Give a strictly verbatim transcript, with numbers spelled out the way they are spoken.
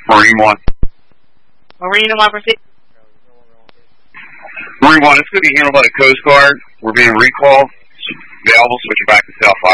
Marine one. Marine one, proceed. Marine one, it's going to be handled by the Coast Guard. We're being recalled. Available, switch it back to South five.